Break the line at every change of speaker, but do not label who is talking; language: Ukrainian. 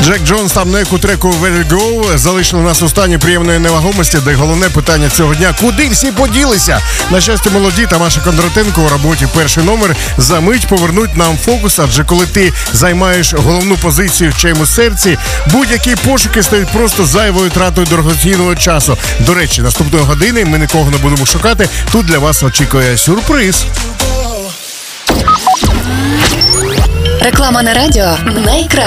Джек Джонс та Неку треку Where You Go залишили нас у стані приємної невагомості, де головне питання цього дня – куди всі поділися? На щастя, молоді та Маша Кондратенко у роботі «Перший номер» за мить повернуть нам фокус, адже коли ти займаєш головну позицію в чиємусь серці, будь-які пошуки стають просто зайвою тратою дорогоцінного часу. До речі, наступної години ми нікого не будемо шукати, тут для вас очікує сюрприз.
Реклама на радіо найкраще.